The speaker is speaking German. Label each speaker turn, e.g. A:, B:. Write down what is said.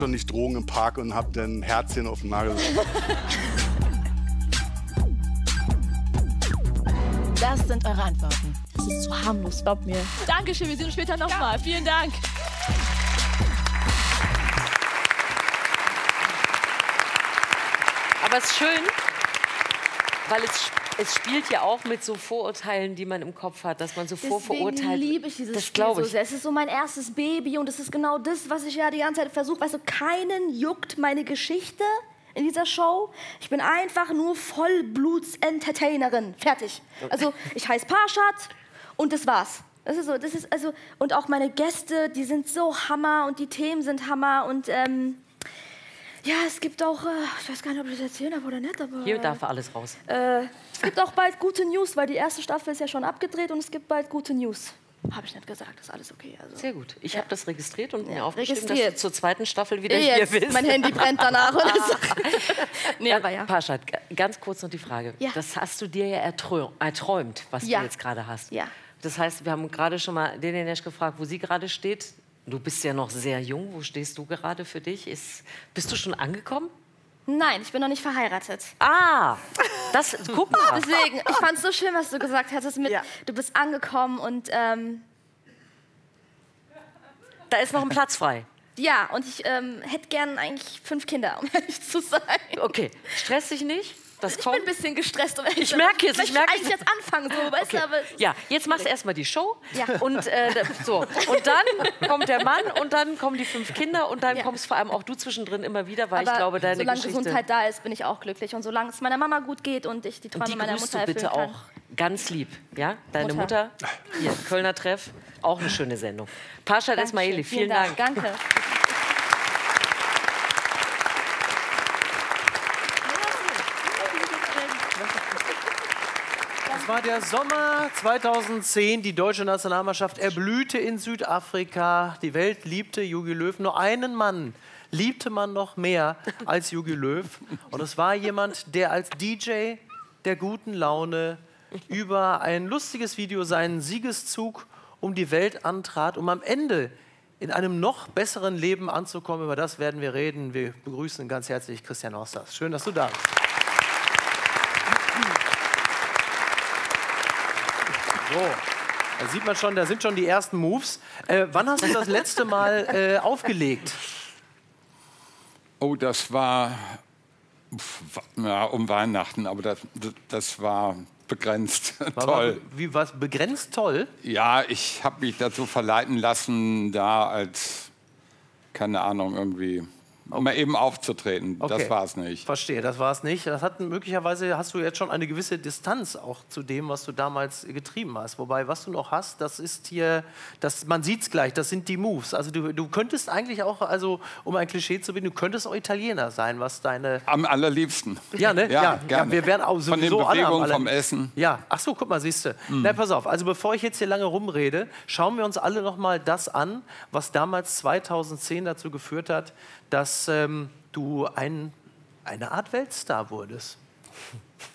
A: schon nicht Drogen im Park und hab dann Herzchen auf dem Nagel.
B: Das sind eure Antworten.
C: Das ist zu harmlos, glaub mir.
B: Dankeschön, wir sehen uns später nochmal. Vielen Dank.
D: Aber es ist schön, weil es spielt ja auch mit so Vorurteilen, die man im Kopf hat, dass man so vorverurteilt.
C: Deswegen liebe ich dieses Spiel so sehr. Es ist so mein erstes Baby und es ist genau das, was ich ja die ganze Zeit versuche. Weißt du, keinen juckt meine Geschichte in dieser Show. Ich bin einfach nur Vollbluts-Entertainerin. Fertig. Also ich heiße Parshad und das war's. Das ist so, und auch meine Gäste, die sind so Hammer und die Themen sind Hammer und ja, es gibt auch, ich weiß gar nicht, ob ich das erzählen darf oder nicht, aber...
D: Hier darf alles raus.
C: Es gibt auch bald gute News, weil die erste Staffel ist ja schon abgedreht und es gibt bald gute News. Habe ich nicht gesagt, ist alles okay. Also.
D: Sehr gut. Ich habe das registriert und mir
C: Ja,
D: aufgeschrieben, dass du zur zweiten Staffel wieder
C: Jetzt,
D: hier bist.
C: mein Handy brennt danach. Oder so. Nee, aber ja.
D: Parshad, ganz kurz noch die Frage.
C: Ja.
D: Das hast du dir ja erträumt, was
C: Ja.
D: du jetzt gerade hast.
C: Ja.
D: Das heißt, wir haben gerade schon mal Denenesh gefragt, wo sie gerade steht. Du bist ja noch sehr jung. Wo stehst du gerade für dich? Bist du schon angekommen?
C: Nein, ich bin noch nicht verheiratet.
D: Ah, guck mal.
C: Deswegen, ich fand es so schön, was du gesagt hast, mit, du bist angekommen und
D: Da ist noch ein Platz frei.
C: ja, und ich hätte gern eigentlich 5 Kinder, um ehrlich zu sein.
D: Okay, stress dich nicht. Das
C: Ich
D: kommt.
C: bin ein bisschen gestresst, um ehrlich
D: Ich
C: zu sein.
D: merke es, ich merke es.
C: eigentlich jetzt anfangen, so, weißt du, aber...
D: Ja, jetzt machst du erstmal die Show
C: Ja.
D: und so. Und dann kommt der Mann und dann kommen die 5 Kinder und dann
C: Ja.
D: kommst vor allem auch du zwischendrin immer wieder, weil
C: Aber
D: ich glaube, deine
C: solange
D: Geschichte...
C: Gesundheit da ist, bin ich auch glücklich. Und solange es meiner Mama gut geht und ich die
D: und
C: Träume
D: die
C: meiner
D: grüßt
C: Mutter
D: du bitte
C: erfüllen kann.
D: auch ganz lieb, ja? Deine Mutter, hier, Kölner Treff, auch eine schöne Sendung. Parshad
C: Dankeschön.
D: Esmaili, vielen Dank.
C: Danke.
E: Es war der Sommer 2010. Die deutsche Nationalmannschaft erblühte in Südafrika. Die Welt liebte Jogi Löw. Nur einen Mann liebte man noch mehr als Jogi Löw. Und es war jemand, der als DJ der guten Laune über ein lustiges Video seinen Siegeszug um die Welt antrat, um am Ende in einem noch besseren Leben anzukommen. Über das werden wir reden. Wir begrüßen ganz herzlich Christian Osters. Schön, dass du da bist. So, da sieht man schon, da sind schon die ersten Moves. Wann hast du das letzte Mal aufgelegt?
F: Oh, das war ja, um Weihnachten, aber das war begrenzt. Toll.
E: Wie was? Begrenzt toll?
F: Ja, ich habe mich dazu verleiten lassen, da als, keine Ahnung, irgendwie mal eben aufzutreten.
E: Okay.
F: Das war es nicht.
E: Verstehe, das war es nicht. Das hat möglicherweise hast du jetzt schon eine gewisse Distanz auch zu dem, was du damals getrieben hast. Wobei, was du noch hast, das ist hier, man sieht es gleich, das sind die Moves. Also du könntest eigentlich auch, also um ein Klischee zu bieten, du könntest auch Italiener sein, was deine...
F: Am allerliebsten.
E: Ja, ne?
F: Ja, gerne.
E: Ja, wir werden auch
F: Von den
E: sowieso alle am
F: Bewegungen, vom Essen.
E: Ja, ach so, guck mal, siehst du. Na, pass auf, also bevor ich jetzt hier lange rumrede, schauen wir uns alle noch mal das an, was damals 2010 dazu geführt hat, dass du eine Art Weltstar wurdest.